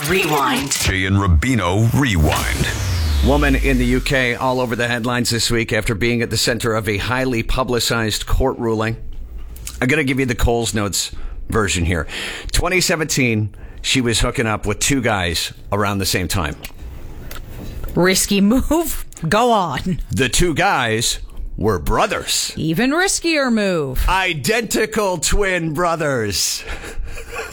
Rewind. Jay and Rubino Rewind. Woman in the UK all over the headlines this week after being at the center of a highly publicized court ruling. I'm going to give you the Coles Notes version here. 2017, she was hooking up with two guys around the same time. Risky move. Go on. The two guys were brothers. Even riskier move. Identical twin brothers.